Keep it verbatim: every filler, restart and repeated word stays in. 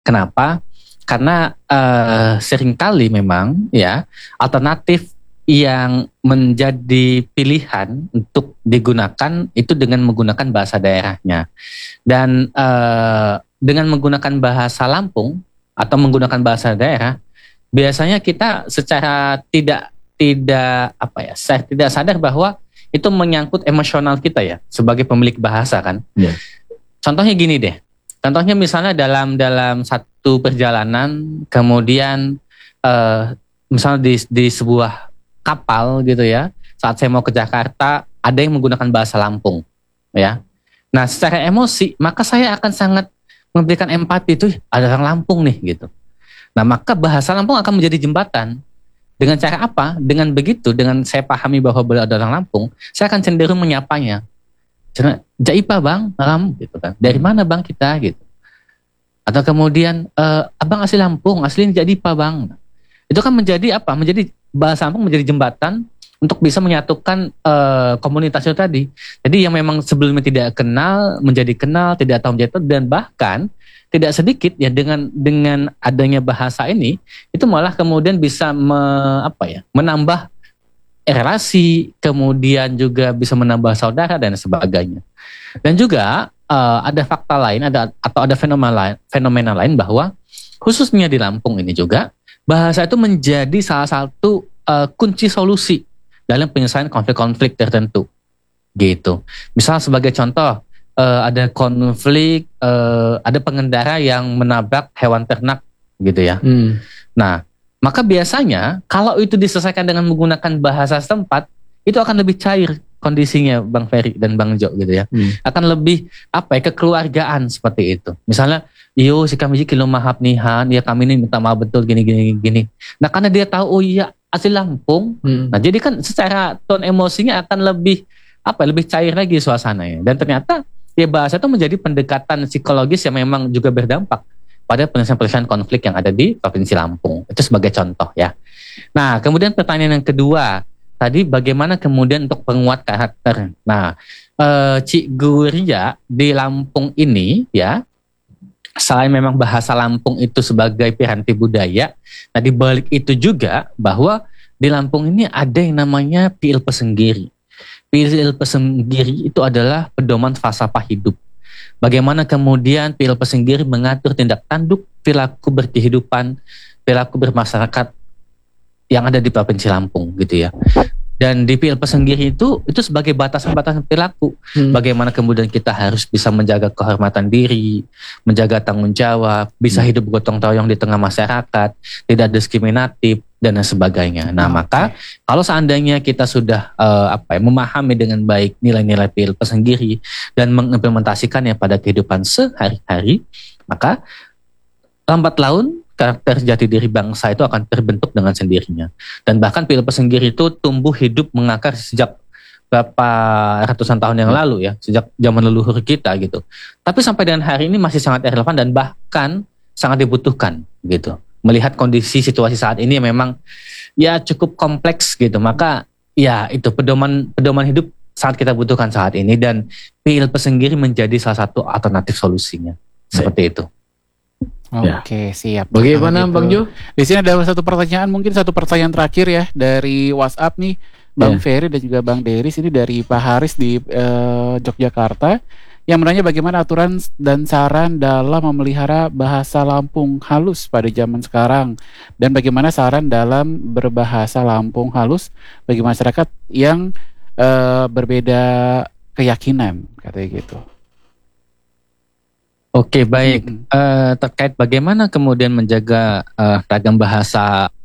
Kenapa? Karena uh, seringkali memang ya alternatif yang menjadi pilihan untuk digunakan itu dengan menggunakan bahasa daerahnya. Dan uh, dengan menggunakan bahasa Lampung atau menggunakan bahasa daerah, biasanya kita secara tidak tidak apa ya, saya tidak sadar bahwa itu menyangkut emosional kita ya sebagai pemilik bahasa kan. Yeah. Contohnya gini deh. Contohnya misalnya dalam dalam satu perjalanan, kemudian uh, misalnya di di sebuah kapal gitu ya, saat saya mau ke Jakarta ada yang menggunakan bahasa Lampung ya. Nah secara emosi maka saya akan sangat memberikan empati, itu ada orang Lampung nih gitu. Nah maka bahasa Lampung akan menjadi jembatan. Dengan cara apa? Dengan begitu, dengan saya pahami bahwa beliau ada orang Lampung, saya akan cenderung menyapanya. Jaipa bang, Ram gitu kan. Dari mana bang kita gitu. Atau kemudian e, abang asli Lampung, asli Jaipa bang. Itu kan menjadi apa? Menjadi bahasa Lampung menjadi jembatan untuk bisa menyatukan e, komunitas itu tadi. Jadi yang memang sebelumnya tidak kenal menjadi kenal, tidak tahu menjadi tahu, dan bahkan tidak sedikit ya dengan dengan adanya bahasa ini itu malah kemudian bisa me, apa ya? menambah relasi, kemudian juga bisa menambah saudara dan sebagainya. Dan juga uh, ada fakta lain, ada atau ada fenomena lain, fenomena lain bahwa khususnya di Lampung ini juga bahasa itu menjadi salah satu uh, kunci solusi dalam penyelesaian konflik-konflik tertentu. Gitu. Misal sebagai contoh, uh, ada konflik, uh, ada pengendara yang menabrak hewan ternak, gitu ya. Hmm. Nah. Maka biasanya kalau itu diselesaikan dengan menggunakan bahasa setempat, itu akan lebih cair kondisinya Bang Ferry dan Bang Jo gitu ya. Hmm. Akan lebih apa ya, kekeluargaan seperti itu. Misalnya, yo si kami kilo mahap nihan, ya kami ini minta maaf betul gini gini gini. Nah karena dia tahu oh iya asli Lampung. Hmm. Nah jadi kan secara tone emosinya akan lebih apa lebih cair lagi suasananya. Dan ternyata ya bahasa itu menjadi pendekatan psikologis yang memang juga berdampak pada penyelesaian-penyelesaian konflik yang ada di Provinsi Lampung. Itu sebagai contoh ya. Nah, kemudian pertanyaan yang kedua, tadi bagaimana kemudian untuk penguat karakter. Nah, eh, Cik Guria di Lampung ini ya, selain memang bahasa Lampung itu sebagai piranti budaya, nah di balik itu juga bahwa di Lampung ini ada yang namanya Pil Pesenggiri. Pil Pesenggiri itu adalah pedoman falsafah hidup. Bagaimana kemudian Pil Pesenggiri mengatur tindak tanduk, perilaku berkehidupan, perilaku bermasyarakat yang ada di Provinsi Lampung gitu ya. Dan di Pil Pesenggiri itu itu sebagai batasan-batasan perilaku. Hmm. Bagaimana kemudian kita harus bisa menjaga kehormatan diri, menjaga tanggung jawab, bisa hmm. hidup gotong royong di tengah masyarakat, tidak diskriminatif dan sebagainya. Nah, hmm. maka kalau seandainya kita sudah uh, apa ya, memahami dengan baik nilai-nilai Pil Pesenggiri dan mengimplementasikannya pada kehidupan sehari-hari, maka lambat laun karakter jati diri bangsa itu akan terbentuk dengan sendirinya. Dan bahkan Pil Pesenggiri itu tumbuh hidup mengakar sejak berapa ratusan tahun yang lalu ya, sejak zaman leluhur kita gitu. Tapi sampai dengan hari ini masih sangat relevan dan bahkan sangat dibutuhkan gitu. Melihat kondisi situasi saat ini yang memang ya cukup kompleks gitu. Maka ya itu pedoman pedoman hidup sangat kita butuhkan saat ini, dan Pil Pesenggiri menjadi salah satu alternatif solusinya. Seperti itu. Oke, ya. Siap. Bagaimana gitu. Bang Jo? Di sini ada satu pertanyaan, mungkin satu pertanyaan terakhir ya dari WhatsApp nih, Bang ya. Ferry dan juga Bang Deris. Ini dari Pak Haris di uh, Yogyakarta yang menanya bagaimana aturan dan saran dalam memelihara bahasa Lampung halus pada zaman sekarang, dan bagaimana saran dalam berbahasa Lampung halus bagi masyarakat yang uh, berbeda keyakinan, katanya gitu. Oke, baik. Hmm. Uh, terkait bagaimana kemudian menjaga uh, ragam bahasa